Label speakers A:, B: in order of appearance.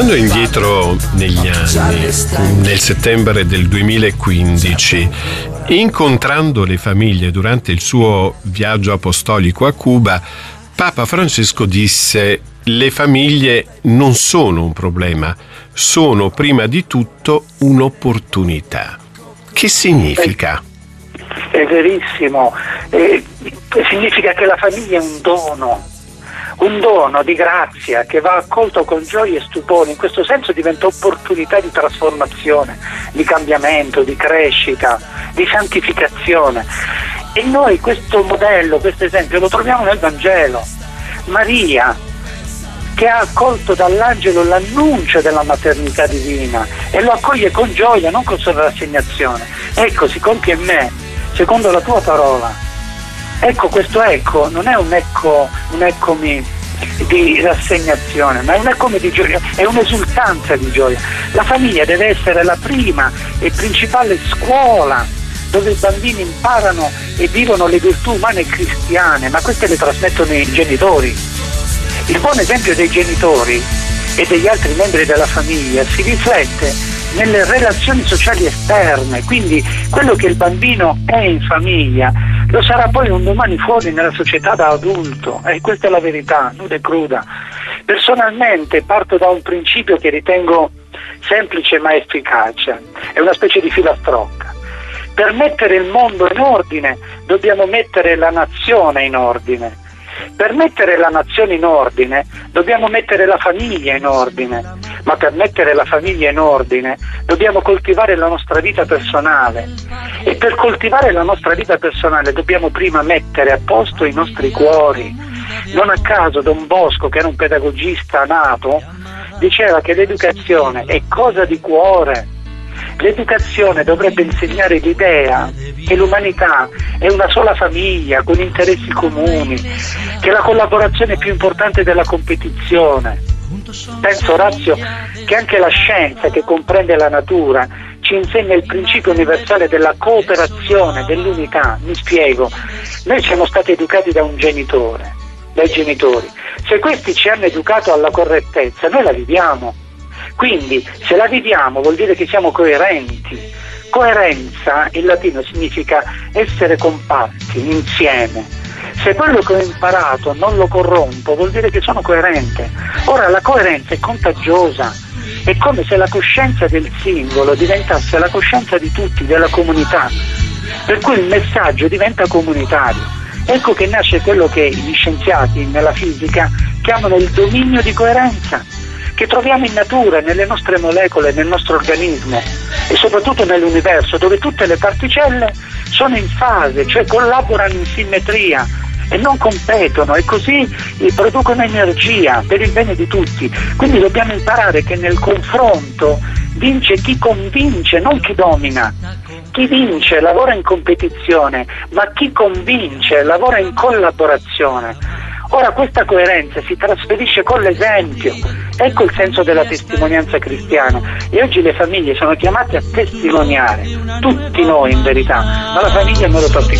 A: Tornando indietro negli anni, nel settembre del 2015, incontrando le famiglie durante il suo viaggio apostolico a Cuba, Papa Francesco disse: le famiglie non sono un problema, sono prima di tutto un'opportunità. Che significa?
B: È verissimo, significa che la famiglia è un dono di grazia che va accolto con gioia e stupore. In questo senso diventa opportunità di trasformazione, di cambiamento, di crescita, di santificazione. E noi questo modello, questo esempio lo troviamo nel Vangelo. Maria, che ha accolto dall'angelo l'annuncio della maternità divina e lo accoglie con gioia, non con sola rassegnazione. Ecco, si compie in me secondo la tua parola. Ecco, questo ecco non è un eccomi di rassegnazione, ma è un eccomi di gioia, è un'esultanza di gioia. La famiglia deve essere la prima e principale scuola dove i bambini imparano e vivono le virtù umane e cristiane, ma queste le trasmettono i genitori. Il buon esempio dei genitori e degli altri membri della famiglia si riflette nelle relazioni sociali esterne, quindi quello che il bambino è in famiglia lo sarà poi un domani fuori nella società da adulto, e questa è la verità, nuda e cruda. Personalmente parto da un principio che ritengo semplice ma efficace, è una specie di filastrocca. Per mettere il mondo in ordine dobbiamo mettere la nazione in ordine. Per mettere la nazione in ordine dobbiamo mettere la famiglia in ordine, ma per mettere la famiglia in ordine dobbiamo coltivare la nostra vita personale, e per coltivare la nostra vita personale dobbiamo prima mettere a posto i nostri cuori. Non a caso Don Bosco, che era un pedagogista nato, diceva che l'educazione è cosa di cuore. L'educazione dovrebbe insegnare l'idea che l'umanità è una sola famiglia con interessi comuni, che la collaborazione è più importante della competizione. Penso, Orazio, che anche la scienza, che comprende la natura, ci insegna il principio universale della cooperazione, dell'unità. Mi spiego, noi siamo stati educati dai genitori. Se questi ci hanno educato alla correttezza, noi la viviamo. Quindi se la viviamo vuol dire che siamo coerenti. Coerenza in latino significa essere compatti, insieme. Se quello che ho imparato non lo corrompo, vuol dire che sono coerente. Ora, la coerenza è contagiosa, è come se la coscienza del singolo diventasse la coscienza di tutti, della comunità, per cui il messaggio diventa comunitario. Ecco che nasce quello che gli scienziati nella fisica chiamano il dominio di coerenza, che troviamo in natura, nelle nostre molecole, nel nostro organismo e soprattutto nell'universo, dove tutte le particelle sono in fase, cioè collaborano in simmetria e non competono, e così producono energia per il bene di tutti. Quindi dobbiamo imparare che nel confronto vince chi convince, non chi domina. Chi vince lavora in competizione, ma chi convince lavora in collaborazione. Ora, questa coerenza si trasferisce con l'esempio. Ecco il senso della testimonianza cristiana, e oggi le famiglie sono chiamate a testimoniare, tutti noi in verità, ma la famiglia in modo particolare.